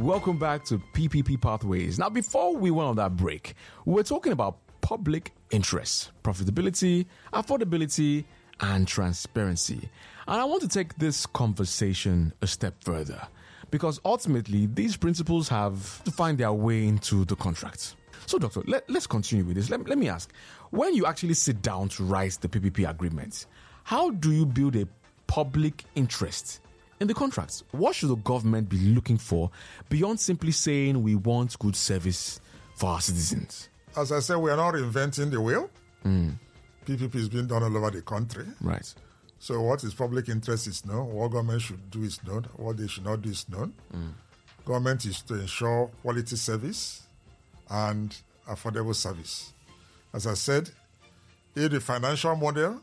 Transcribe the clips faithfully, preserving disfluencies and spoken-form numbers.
Welcome back to P P P Pathways. Now, before we went on that break, we were talking about public interest, profitability, affordability, and transparency. And I want to take this conversation a step further, because ultimately, these principles have to find their way into the contract. So, Doctor, let, let's continue with this. Let, let me ask, when you actually sit down to write the P P P agreement, how do you build a public interest in the contracts? What should the government be looking for beyond simply saying we want good service for our citizens? As I said, we are not inventing the wheel. Mm. P P P is being done all over the country. Right. So what is public interest is known. What government should do is known. What they should not do is known. Mm. Government is to ensure quality service and affordable service. As I said, if the financial model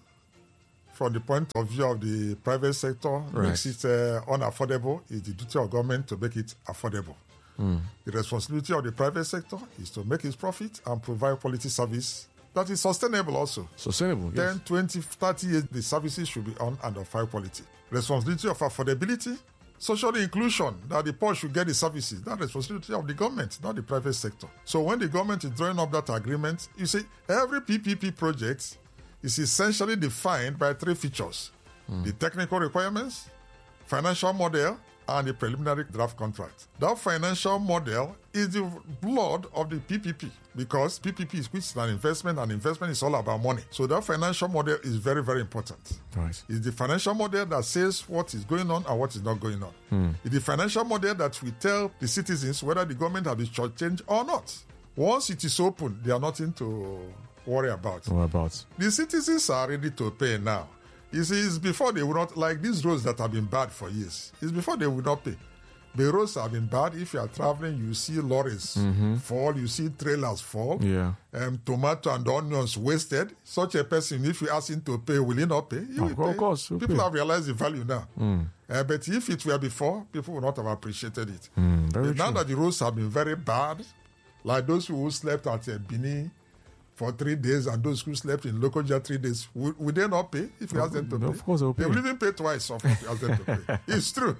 from the point of view of the private sector right. makes it uh, unaffordable, it's the duty of government to make it affordable. Mm. The responsibility of the private sector is to make its profit and provide quality service that is sustainable also. Sustainable, yes. ten, twenty, thirty years, the services should be on and of high quality. Responsibility of affordability, social inclusion, that the poor should get the services. That's the responsibility of the government, not the private sector. So when the government is drawing up that agreement, you see, every P P P project is essentially defined by three features. Mm. The technical requirements, financial model, and the preliminary draft contract. That financial model is the blood of the P P P, because P P P is which is an investment, and investment is all about money. So that financial model is very, very important. Right. It's the financial model that says what is going on and what is not going on. Hmm. It's the financial model that will tell the citizens whether the government has been shortchanged or not. Once it is open, they are nothing to worry about. What about? The citizens are ready to pay now. You see, it's before they would not, like these roads that have been bad for years, it's before they would not pay. The roads have been bad. If you are traveling, you see lorries mm-hmm. fall, you see trailers fall, yeah. um, tomato and onions wasted. Such a person, if you ask him to pay, will he not pay? He will of pay. course. People pay. have realized the value now. Mm. Uh, but if it were before, people would not have appreciated it. Mm, very now true. that the roads have been very bad, like those who slept at uh, Bini for three days and those who slept in Lokoja three days, would, would they not pay if you ask them to of pay? Of course they'll pay. They will even pay twice of what you ask them to pay. It's true.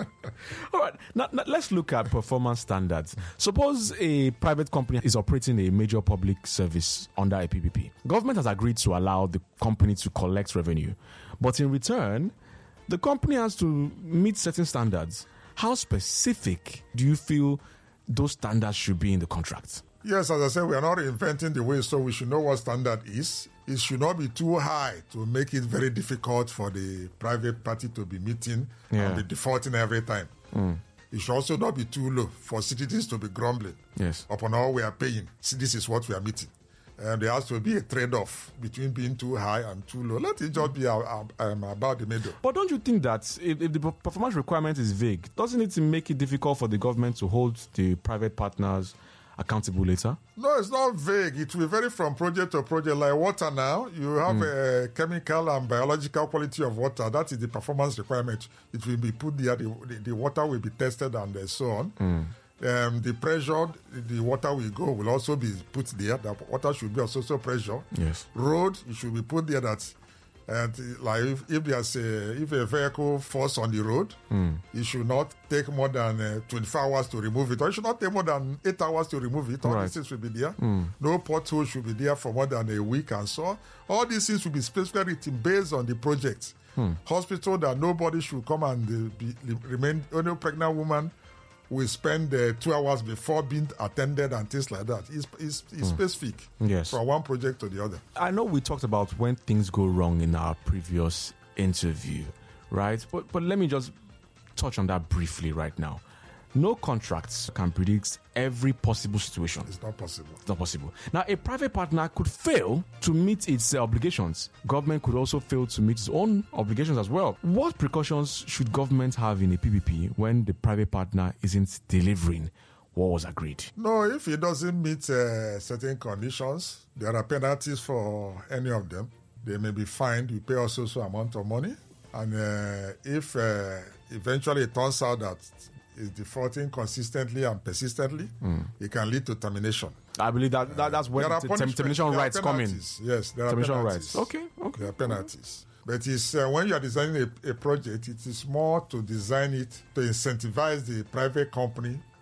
All right, now, now let's look at performance standards. Suppose a private company is operating a major public service under a P P P. Government has agreed to allow the company to collect revenue, but in return, the company has to meet certain standards. How specific do you feel those standards should be in the contract? Yes, as I said, we are not inventing the way, so we should know what standard is. It should not be too high to make it very difficult for the private party to be meeting yeah. and be defaulting every time. Mm. It should also not be too low for citizens to be grumbling yes. upon all we are paying. See, this is what we are meeting. And there has to be a trade-off between being too high and too low. Let it just be uh, um, about the middle. But don't you think that if, if the performance requirement is vague, doesn't it make it difficult for the government to hold the private partners accountable later? No, it's not vague. It will vary from project to project. Like water now, you have mm. a chemical and biological quality of water. That is the performance requirement. It will be put there. The, the, the water will be tested and uh, so on. Mm. Um, the pressure, the water will go, will also be put there. The water should be also so pressure. Yes. Road, it should be put there that, and like if, if there's a, if a vehicle falls on the road, mm. it should not take more than uh, twenty-four hours to remove it, or it should not take more than eight hours to remove it. All right. These things should be there. Mm. No pothole should be there for more than a week and so on. All these things should be specifically written based on the project. Mm. Hospital that nobody should come and uh, be, remain, only pregnant woman will spend uh, two hours before being attended and things like that. It's, it's, it's mm. specific yes. from one project to the other. I know we talked about when things go wrong in our previous interview, right? But but let me just touch on that briefly right now. No contracts can predict every possible situation. It's not possible. It's not possible. Now, a private partner could fail to meet its uh, obligations. Government could also fail to meet its own obligations as well. What precautions should government have in a P P P when the private partner isn't delivering what was agreed? No, if it doesn't meet uh, certain conditions, there are penalties for any of them. They may be fined. You pay also some amount of money. And uh, if uh, eventually it turns out that is defaulting consistently and persistently, mm. it can lead to termination. I believe that, that that's when the tem- termination rights come in. Yes, there are termination penalties. rights. Okay, okay. There are penalties. Okay. But it's, uh, when you are designing a, a project, it is more to design it to incentivize the private company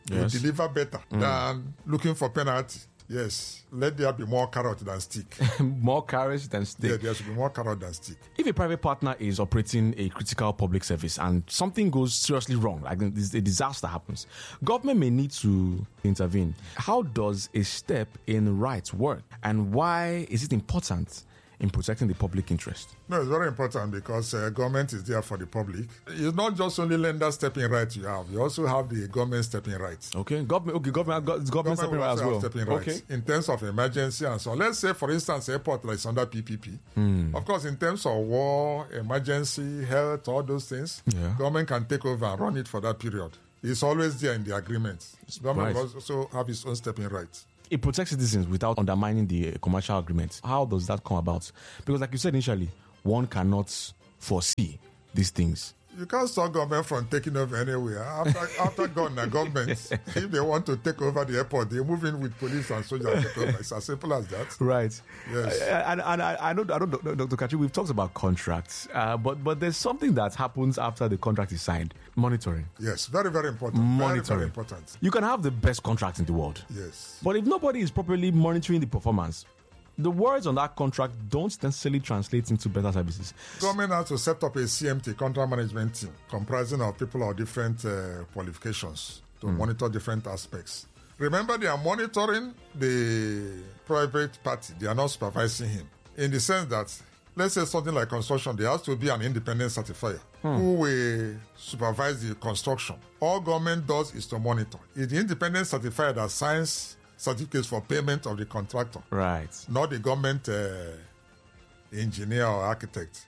Yes. will deliver better mm. than looking for penalty. Yes, let there be more carrot than stick. More carrot than stick. Yeah, there should be more carrot than stick. If a private partner is operating a critical public service and something goes seriously wrong, like a disaster happens, government may need to intervene. How does a step in rights work? And why is it important in protecting the public interest? No, it's very important because uh, government is there for the public. It's not just only lender stepping right you have. You also have the government stepping rights. Okay, government. Okay, government. Government, government stepping right as well. Stepping rights okay. In terms of emergency and so on. Let's say, for instance, airport like under P P P. Mm. Of course, in terms of war, emergency, health, all those things, yeah. government can take over and run it for that period. It's always there in the agreement. Government right. also have its own stepping rights. It protects citizens without undermining the commercial agreement. How does that come about? Because like you said initially, one cannot foresee these things. You can't stop government from taking over anywhere. After, after gone, the government, if they want to take over the airport, they move in with police and soldiers. It's as simple as that. Right. Yes. And, and I, I know, I know, Doctor Kachi, we've talked about contracts, uh, but but there's something that happens after the contract is signed. Monitoring. Yes, very, very important. Monitoring. Very, very important. You can have the best contract in the world. Yes. But if nobody is properly monitoring the performance, the words on that contract don't necessarily translate into better services. Government has to set up a C M T, contract management team, comprising of people of different uh, qualifications to mm. monitor different aspects. Remember, they are monitoring the private party. They are not supervising him. In the sense that, let's say something like construction, there has to be an independent certifier hmm. who will supervise the construction. All government does is to monitor. It's the independent certifier that signs certificates for payment of the contractor. Right. Not the government uh, engineer or architect.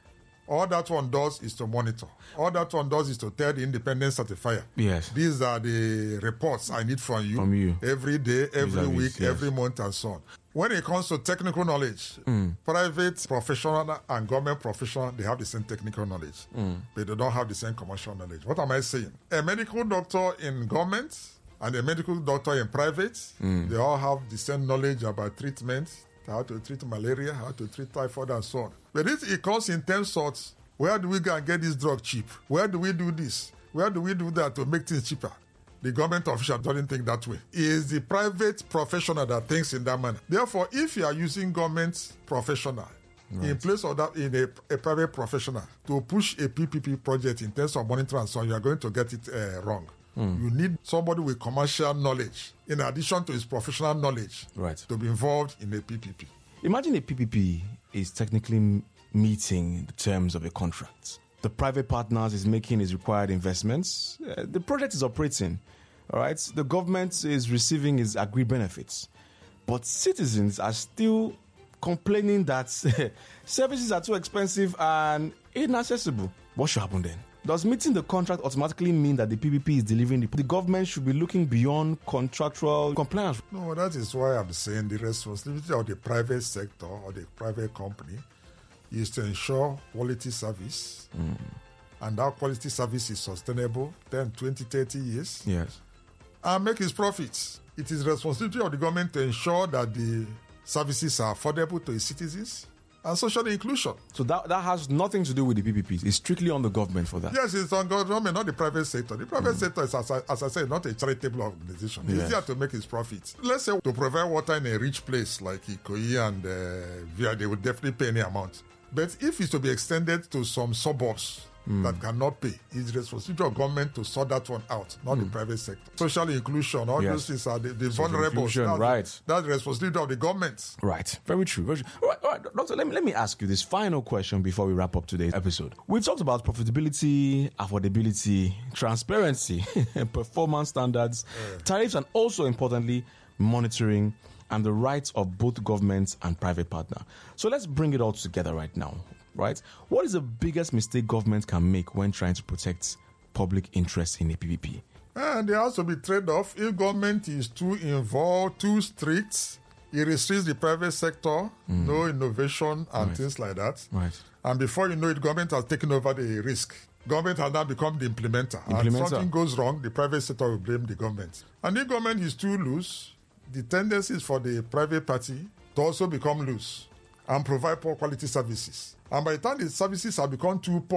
All that one does is to monitor. All that one does is to tell the independent certifier. Yes. These are the reports I need from you. From you. Every day, every week, yes. every month, and so on. When it comes to technical knowledge, mm. private professional and government professional, they have the same technical knowledge. Mm. But they don't have the same commercial knowledge. What am I saying? A medical doctor in government and a medical doctor in private, mm. they all have the same knowledge about treatment, how to treat malaria, how to treat typhoid, and so on. But it, it comes in terms of where do we go and get this drug cheap? Where do we do this? Where do we do that to make things cheaper? The government official doesn't think that way. It is the private professional that thinks in that manner. Therefore, if you are using government professional right. in place of that in a, a private professional to push a P P P project in terms of monitoring and so on, you are going to get it uh, wrong. Mm. You need somebody with commercial knowledge, in addition to his professional knowledge, right. to be involved in a P P P. Imagine a P P P is technically meeting the terms of a contract. The private partners is making his required investments. Uh, the project is operating. All right. The government is receiving its agreed benefits. But citizens are still complaining that services are too expensive and inaccessible. What should happen then? Does meeting the contract automatically mean that the P P P is delivering? The, the government should be looking beyond contractual compliance? No, that is why I'm saying the responsibility of the private sector or the private company is to ensure quality service. Mm. And that quality service is sustainable ten, twenty, thirty years. Yes. And make its profits. It is the responsibility of the government to ensure that the services are affordable to its citizens and social inclusion. So that, that has nothing to do with the P P Ps. It's strictly on the government for that. Yes, it's on government, not the private sector. The private mm. sector is, as I, as I said, not a charitable organization. Yes. It's there to make its profits. Let's say to provide water in a rich place like Ikoyi and uh, Via, they would definitely pay any amount. But if it's to be extended to some suburbs mm. that cannot pay, it's the responsibility of government to sort that one out, not mm. the private sector. Social inclusion, all yes. those things are the, the vulnerable. That's, right. the, that's the responsibility of the government. Right. Very true. Very true. All right, all right. Doctor, let me, let me ask you this final question before we wrap up today's episode. We've talked about profitability, affordability, transparency, performance standards, uh. tariffs, and also, importantly, monitoring and the rights of both government and private partner. So let's bring it all together right now, right? What is the biggest mistake government can make when trying to protect public interest in a P P P? And there has to be trade-off. If government is too involved, too strict, it restricts the private sector, mm. no innovation and right. things like that. Right. And before you know it, government has taken over the risk. Government has now become the implementer. implementer. And if something goes wrong, the private sector will blame the government. And if government is too loose, the tendency is for the private party to also become loose and provide poor quality services. And by the time the services have become too poor,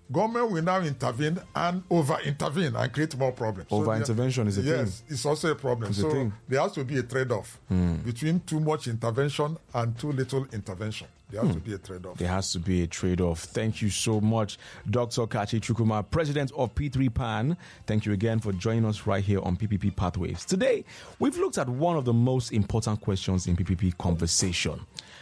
government will now intervene and over-intervene and create more problems. Over-intervention so is a yes, thing. Yes, it's also a problem. It's so a thing. there has to be a trade-off mm. between too much intervention and too little intervention. There has mm. to be a trade-off. There has to be a trade-off. Thank you so much, Doctor Kachi Chukwuma, President of P three P A N. Thank you again for joining us right here on P P P Pathways. Today, we've looked at one of the most important questions in P P P conversation.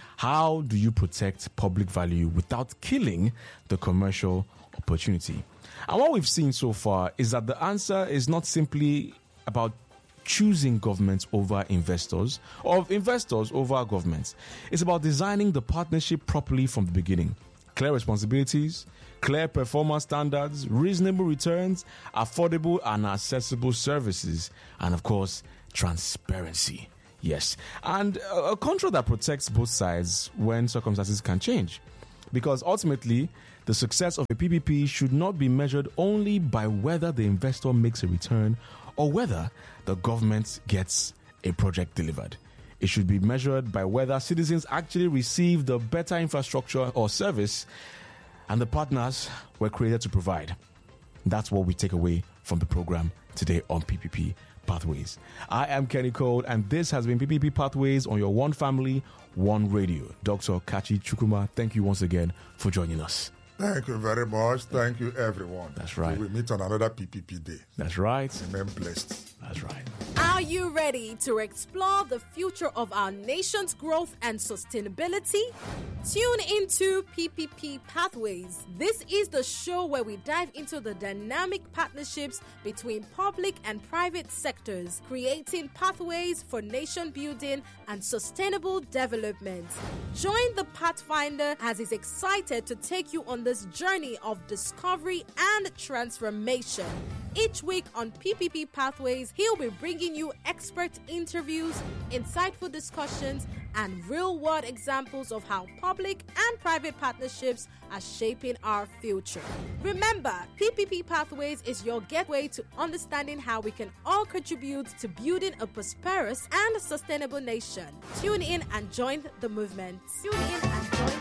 How do you protect public value without killing the commercial opportunity? And what we've seen so far is that the answer is not simply about choosing governments over investors or investors over governments. It's about designing the partnership properly from the beginning. Clear responsibilities, clear performance standards, reasonable returns, affordable and accessible services, and of course, transparency. Yes, and a contract that protects both sides when circumstances can change. Because ultimately, the success of a P P P should not be measured only by whether the investor makes a return or whether the government gets a project delivered. It should be measured by whether citizens actually receive the better infrastructure or service and the partners were created to provide. That's what we take away from the program today on P P P Pathways. I am Kenny Cole, and this has been P P P Pathways on your One Family, One Radio. Doctor Kachi Chukwuma, thank you once again for joining us. Thank you very much. Thank you, everyone. That's right. We will meet on another P P P day. That's right. Remain blessed. That's right. Are you ready to explore the future of our nation's growth and sustainability? Tune into P P P Pathways. This is the show where we dive into the dynamic partnerships between public and private sectors, creating pathways for nation building and sustainable development. Join the Pathfinder as he's excited to take you on this journey of discovery and transformation. Each week on P P P Pathways, he'll be bringing you expert interviews, insightful discussions, and real-world examples of how public and private partnerships are shaping our future. Remember, P P P Pathways is your gateway to understanding how we can all contribute to building a prosperous and sustainable nation. Tune in and join the movement. Tune in and join.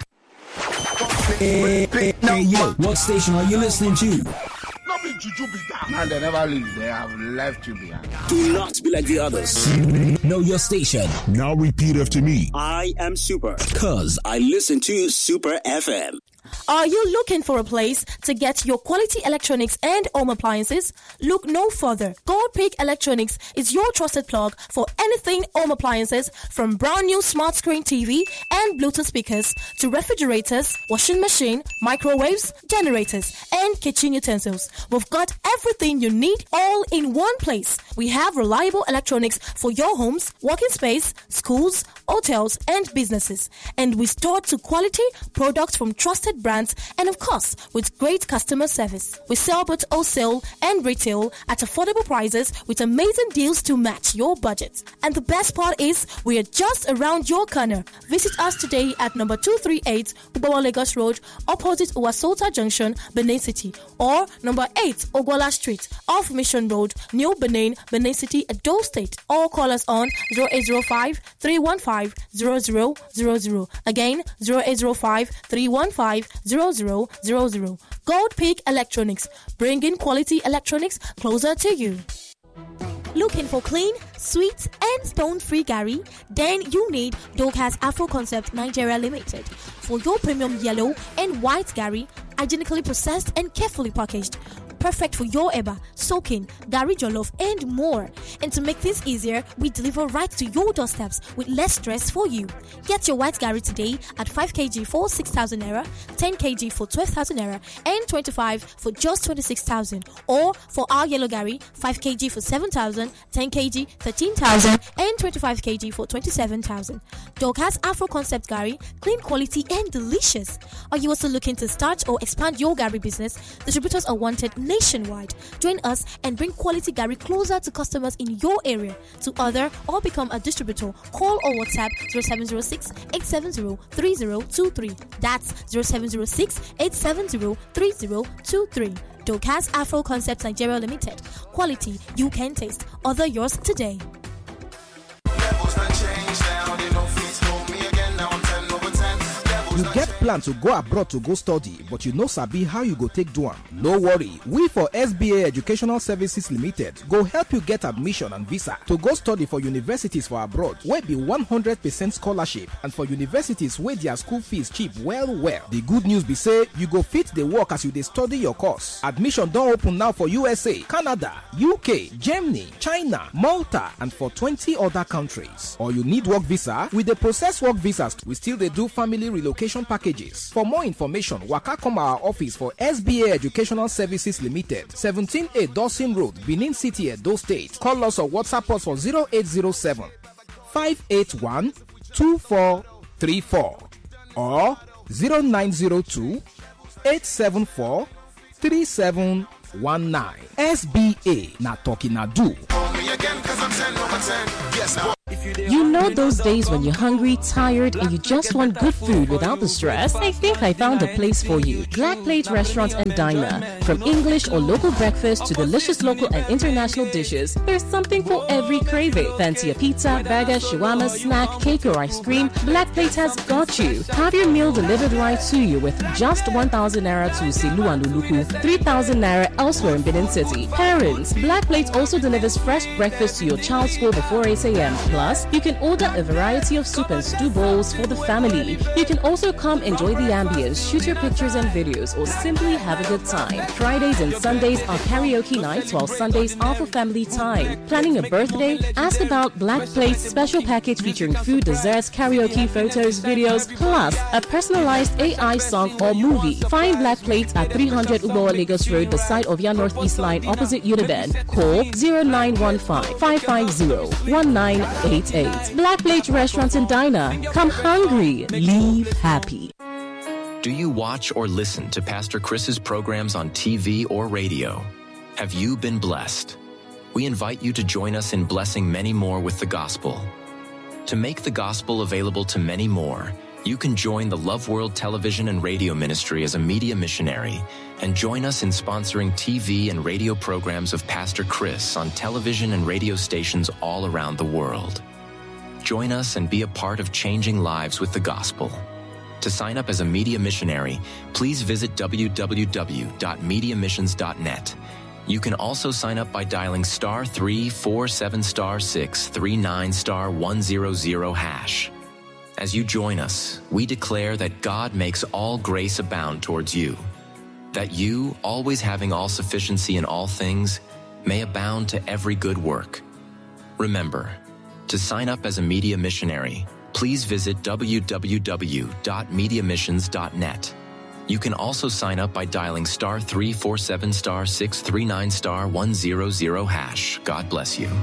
Hey, hey, hey, yo, what station are you listening to? And they never leave, they have left you behind. Do not be like the others. Know your station. Now repeat after me. I am Super, cause I listen to Super F M. Are you looking for a place to get your quality electronics and home appliances? Look no further. Gold Peak Electronics is your trusted plug for anything home appliances, from brand new smart screen T V and Bluetooth speakers to refrigerators, washing machine, microwaves, generators, and kitchen utensils. We've got everything you need all in one place. We have reliable electronics for your homes, working space, schools, hotels, and businesses. And we store to quality products from trusted brands, and of course, with great customer service. We sell both wholesale and retail at affordable prices with amazing deals to match your budget. And the best part is, we are just around your corner. Visit us today at number two thirty-eight Ubawa Lagos Road, opposite Uwasota Junction, Benin City, or number eight Ogwala Street, off Mission Road, New Benin, Benin City, Edo State. Or call us on zero eight zero five, three one five, zero zero zero zero. Again, zero eight zero five, three one five, zero zero zero zero. Gold Peak Electronics, bringing quality electronics closer to you. Looking for clean, sweet, and stone-free Gary? Then you need Dokas Afro Concept Nigeria Limited. For your premium yellow and white Gary, hygienically processed and carefully packaged. Perfect for your eba, soaking, Gary jollof, and more. And to make things easier, we deliver right to your doorsteps with less stress for you. Get your white Gary today at five kilograms for six thousand naira, ten kilograms for twelve thousand naira, and twenty-five for just twenty-six thousand. Or for our yellow Gary, five kilograms for seven thousand, ten kilograms, thirteen thousand, and twenty-five kilograms for twenty-seven thousand. Dokas Afro Concept Gary, clean quality and delicious. Are you also looking to start or expand your Gary business? Distributors are wanted nationwide. Join us and bring quality Gary closer to customers in your area. To order or become a distributor, call or WhatsApp zero seven zero six, eight seven zero, three zero two three. That's zero seven zero six, eight seven zero, three zero two three. Dokas Afro Concepts Nigeria Limited. Quality you can taste. Order yours today. You get plan to go abroad to go study, but you no sabi how you go take do am. No worry, we for S B A Educational Services Limited go help you get admission and visa to go study for universities for abroad wey be one hundred percent scholarship and for universities wey their school fees cheap well well. The good news be say you go fit the work as you dey study your course. Admission don open now for U S A, Canada, U K, Germany, China, Malta and for twenty other countries. Or you need work visa, we dey process work visas. We still dey do family relocation packages. For more information, waka come our office for S B A Educational Services Limited, seventeen A Dawson Road, Benin City, Edo State. Call us or WhatsApp us for zero eight zero seven, five eight one, two four three four or zero nine zero two, eight seven four, three seven one nine. S B A na talking na do. You know those days when you're hungry, tired, and you just want good food without the stress? I think I found a place for you. Black Plate Restaurant and Diner. From English or local breakfast to delicious local and international dishes, there's something for every craving. Fancy a pizza, burger, shawarma, snack, cake, or ice cream? Black Plate has got you. Have your meal delivered right to you with just one thousand naira to Silu and Uluku, three thousand naira elsewhere in Benin City. Parents, Black Plate also delivers fresh breakfast to your child's school before eight a.m. Plus, you can order a variety of soup and stew bowls for the family. You can also come enjoy the ambience, shoot your pictures and videos, or simply have a good time. Fridays and Sundays are karaoke nights, while Sundays are for family time. Planning a birthday? Ask about Black Plate's special package featuring food, desserts, karaoke, photos, videos, plus a personalized A I song or movie. Find Black Plate at three hundred Uboa Lagos Road beside Ovia Northeast Line opposite Uniben. Call zero nine one five, five five zero, one nine eight eight. Black Plate Restaurant and Diner. Come hungry, leave happy. Do you watch or listen to Pastor Chris's programs on T V or radio? Have you been blessed? We invite you to join us in blessing many more with the gospel. To make the gospel available to many more, you can join the Love World Television and Radio Ministry as a media missionary and join us in sponsoring T V and radio programs of Pastor Chris on television and radio stations all around the world. Join us and be a part of changing lives with the gospel. To sign up as a media missionary, please visit w w w dot media missions dot net. You can also sign up by dialing star three four seven star six three nine star one zero zero hash. As you join us, we declare that God makes all grace abound towards you, that you, always having all sufficiency in all things, may abound to every good work. Remember, to sign up as a media missionary, please visit w w w dot media missions dot net. You can also sign up by dialing star three four seven star six three nine star one zero zero hash. God bless you.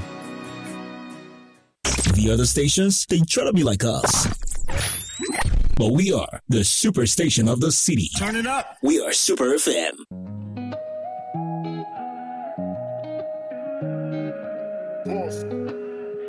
The other stations, they try to be like us. But we are the super station of the city. Turn it up. We are Super F M. Pulse.